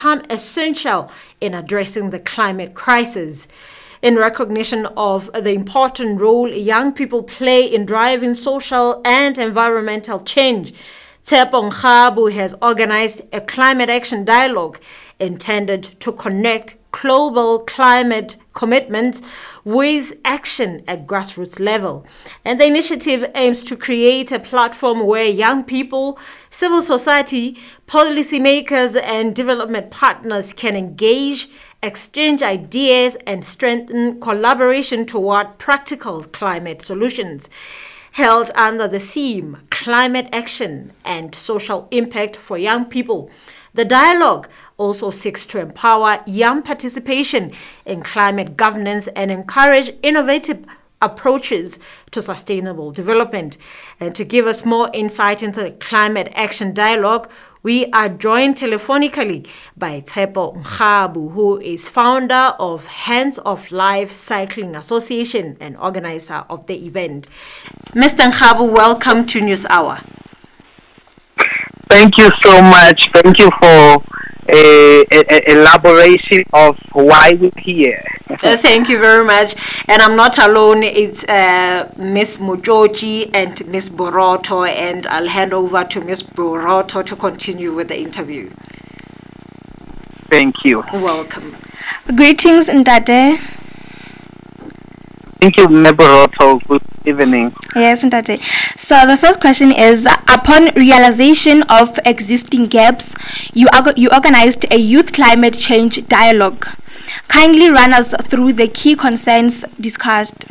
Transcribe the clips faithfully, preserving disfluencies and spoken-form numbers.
become essential in addressing the climate crisis. In recognition of the important role young people play in driving social and environmental change, Tshepo Nkgabu has organized a climate action dialogue intended to connect global climate commitments with action at grassroots level. And the initiative aims to create a platform where young people, civil society, policymakers, and development partners can engage, exchange ideas, and strengthen collaboration toward practical climate solutions. Held under the theme Climate Action and Social Impact for Young People, the dialogue also seeks to empower young participation in climate governance and encourage innovative approaches to sustainable development. And to give us more insight into the climate action dialogue, we are joined telephonically by Tshepo Nkgabu, who is founder of Hands of Life Cycling Association and organizer of the event. Mister Nkgabu, welcome to News Hour. Thank you so much. Thank you for a, a, a elaboration of why we're here. uh, thank you very much. And I'm not alone. It's uh, Miss Mojoji and Miss Boroto, and I'll hand over to Miss Boroto to continue with the interview. Thank you. Welcome. Greetings, Ndade. Thank you, Meboroto. Good evening. Yes, Ndade. So the first question is, upon realization of existing gaps, you, org- you organized a youth climate change dialogue. Kindly run us through the key concerns discussed.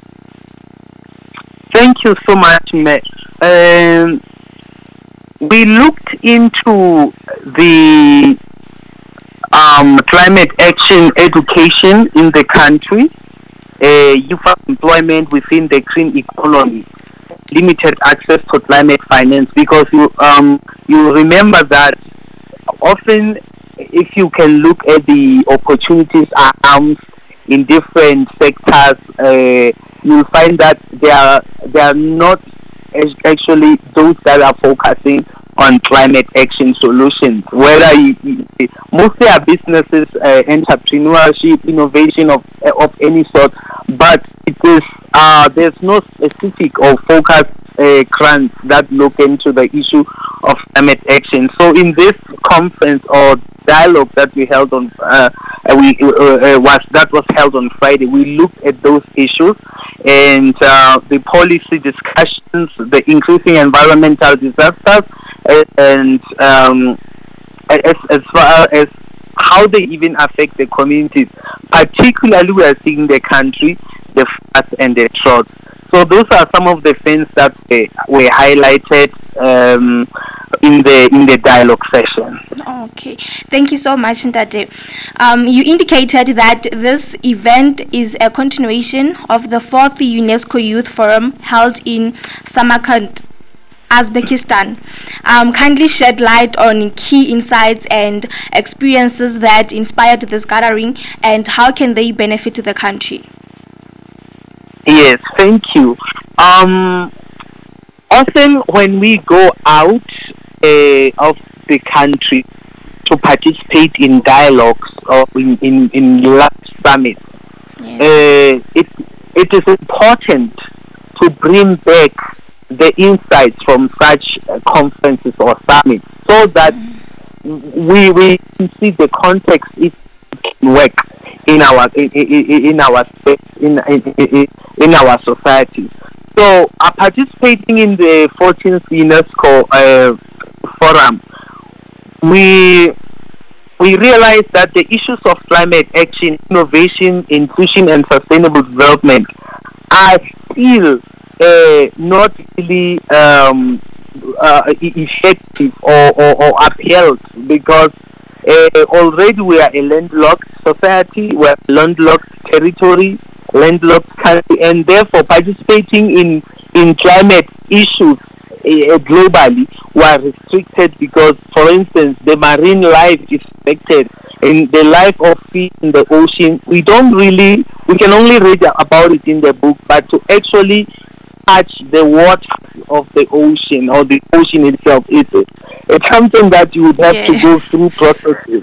Thank you so much, Me. Um, we looked into the um, climate action education in the country, uh, youth employment within the green economy, limited access to climate finance, because you um, you remember that often if you can look at the opportunities around in different sectors, uh, you'll find that they are they are not actually those that are focusing on climate action solutions. Whether you, you, mostly are businesses, uh, entrepreneurship, innovation of of any sort, but it is uh, there's no specific or focused uh, grants that look into the issue of climate action. So in this conference or dialogue that we held on uh, we uh, uh, was that was held on Friday, we looked at those issues and uh, the policy discussions, the increasing environmental disasters, uh, and um, as, as far as how they even affect the communities. Particularly, we are seeing the country, the floods and the droughts. So those are some of the things that were, were highlighted um, in the in the dialogue session. Okay, thank you so much, Ndade. Um, you indicated that this event is a continuation of the fourth UNESCO Youth Forum held in Samarkand, Uzbekistan. Um, kindly shed light on key insights and experiences that inspired this gathering, and how can they benefit the country? Yes, thank you. Um, often when we go out uh, of the country to participate in dialogues or in, in, in large summits, Yes. uh, it, it is important to bring back the insights from such uh, conferences or summits so that mm-hmm. we, we can see the context it can work in our in, in, in our space, in, in in our society. So, uh, participating in the fourteenth UNESCO uh, forum, we we realized that the issues of climate action, innovation, inclusion, and sustainable development are still uh, not really um, uh, effective or, or, or upheld, because Uh, already we are a landlocked society, we are a landlocked territory, landlocked country, and therefore participating in, in climate issues uh, globally were restricted because, for instance, the marine life is affected, and the life of fish in the ocean, we don't really, we can only read about it in the book, but to actually touch the water of the ocean or the ocean itself, is it's something that you would have yeah. to go through processes.